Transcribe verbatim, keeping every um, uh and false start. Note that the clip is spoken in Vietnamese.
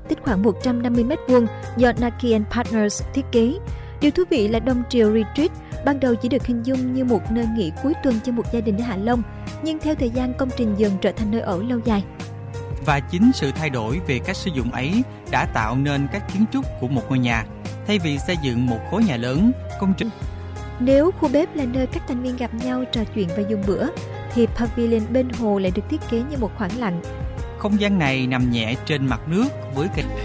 tích khoảng một trăm năm mươi mét vuông do Naki and Partners thiết kế. Điều thú vị là Đông Triều Retreat ban đầu chỉ được hình dung như một nơi nghỉ cuối tuần cho một gia đình ở Hạ Long, nhưng theo thời gian công trình dần trở thành nơi ở lâu dài. Và chính sự thay đổi về cách sử dụng ấy đã tạo nên các kiến trúc của một ngôi nhà. Thay vì xây dựng một khối nhà lớn, công trình Nếu khu bếp là nơi các thành viên gặp nhau, trò chuyện và dùng bữa, thì pavilion bên hồ lại được thiết kế như một khoảng lặng. không gian này nằm nhẹ trên mặt nước với cây